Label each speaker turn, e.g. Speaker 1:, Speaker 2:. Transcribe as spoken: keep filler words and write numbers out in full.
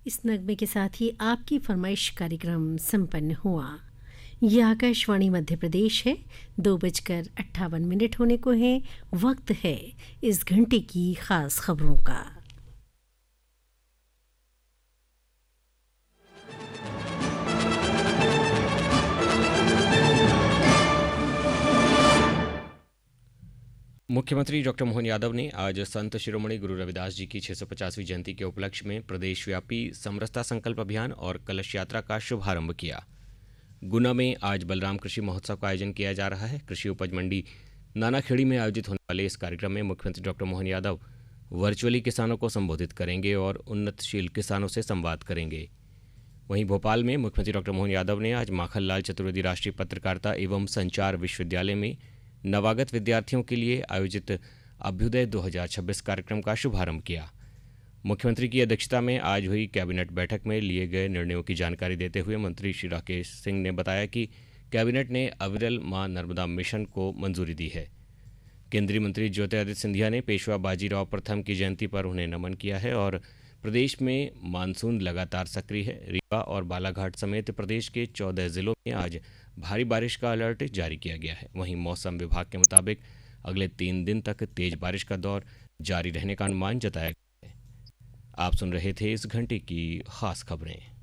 Speaker 1: इस नगमे के साथ ही आपकी फरमाइश कार्यक्रम संपन्न हुआ। यह आकाशवाणी मध्य प्रदेश है। दो बजकर अट्ठावन मिनट होने को है। वक्त है इस घंटे की खास खबरों का।
Speaker 2: मुख्यमंत्री डॉक्टर मोहन यादव ने आज संत शिरोमणि गुरु रविदास जी की छह सौ पचासवीं जयंती के उपलक्ष्य में प्रदेशव्यापी समरसता संकल्प अभियान और कलश यात्रा का शुभारंभ किया। गुना में आज बलराम कृषि महोत्सव का आयोजन किया जा रहा है। कृषि उपज मंडी नानाखेड़ी में आयोजित होने वाले इस कार्यक्रम में मुख्यमंत्री डॉक्टर मोहन यादव वर्चुअली किसानों को संबोधित करेंगे और उन्नतशील किसानों से संवाद करेंगे। वहीं भोपाल में मुख्यमंत्री डॉक्टर मोहन यादव ने आज माखनलाल चतुर्वेदी राष्ट्रीय पत्रकारिता एवं संचार विश्वविद्यालय में नवागत विद्यार्थियों के लिए आयोजित अभ्युदय दो हज़ार छब्बीस कार्यक्रम का शुभारंभ किया। मुख्यमंत्री की अध्यक्षता में आज हुई कैबिनेट बैठक में लिए गए निर्णयों की जानकारी देते हुए मंत्री श्री राकेश सिंह ने बताया कि कैबिनेट ने अविरल मां नर्मदा मिशन को मंजूरी दी है। केंद्रीय मंत्री ज्योतिरादित्य सिंधिया ने पेशवा बाजीराव प्रथम की जयंती पर उन्हें नमन किया है और प्रदेश में मानसून लगातार सक्रिय है। रीवा और बालाघाट समेत प्रदेश के चौदह जिलों में आज भारी बारिश का अलर्ट जारी किया गया है। वहीं मौसम विभाग के मुताबिक अगले तीन दिन तक तेज बारिश का दौर जारी रहने का अनुमान जताया गया है। आप सुन रहे थे इस घंटे की खास खबरें।